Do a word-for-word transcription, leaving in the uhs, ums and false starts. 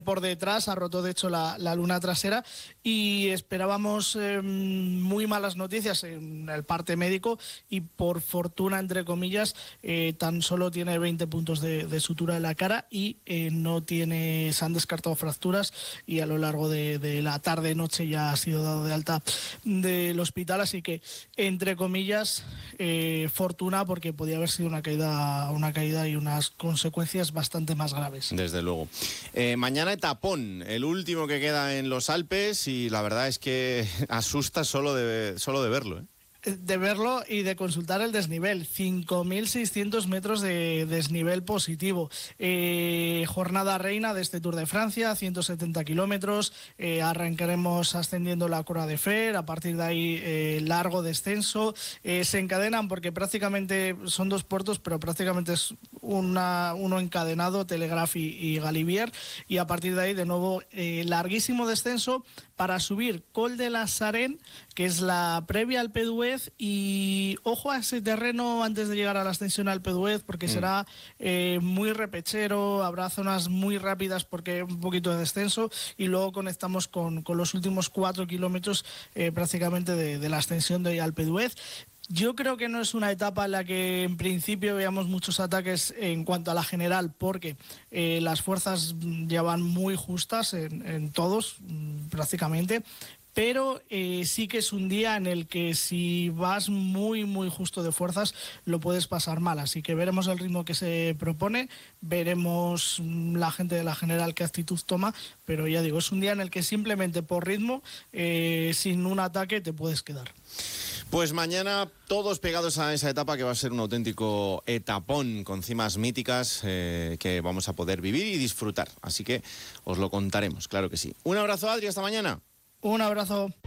por detrás, ha roto de hecho la, la luna trasera y esperábamos eh, muy malas noticias en el parte médico y por fortuna, entre comillas, eh, tan solo tiene veinte puntos de, de sutura en la cara y eh, no tiene, se han descartado fracturas y a lo largo de, de la tarde-noche ya ha sido dado de alta del hospital, así que, entre comillas, eh, fortuna porque podía haber sido una caída, una caída y unas consecuencias bastante más graves. Desde luego. Eh, mañana etapón, el último que queda en los Alpes y la verdad es que asusta solo de, solo de verlo, ¿eh? De verlo y de consultar el desnivel, cinco mil seiscientos metros de desnivel positivo. Eh, jornada reina de este Tour de Francia, ciento setenta kilómetros, eh, arrancaremos ascendiendo la Croix de Fer, a partir de ahí eh, largo descenso, eh, se encadenan porque prácticamente son dos puertos, pero prácticamente es una, uno encadenado, Telegraph y, y Galibier, y a partir de ahí de nuevo eh, larguísimo descenso para subir Col de la Sarenne, que es la previa al Alpe d'Huez, y ojo a ese terreno antes de llegar a la ascensión al Alpe d'Huez, porque mm. será eh, muy repechero, habrá zonas muy rápidas porque un poquito de descenso, y luego conectamos con, con los últimos cuatro kilómetros eh, prácticamente de, de la ascensión de Alpe d'Huez. Yo creo que no es una etapa en la que en principio veamos muchos ataques en cuanto a la general, porque eh, las fuerzas ya van muy justas en, en todos, prácticamente, pero eh, sí que es un día en el que si vas muy muy justo de fuerzas lo puedes pasar mal, así que veremos el ritmo que se propone, veremos la gente de la general qué actitud toma, pero ya digo, es un día en el que simplemente por ritmo, eh, sin un ataque te puedes quedar. Pues mañana todos pegados a esa etapa que va a ser un auténtico etapón con cimas míticas eh, que vamos a poder vivir y disfrutar. Así que os lo contaremos, claro que sí. Un abrazo, Adri, hasta mañana. Un abrazo.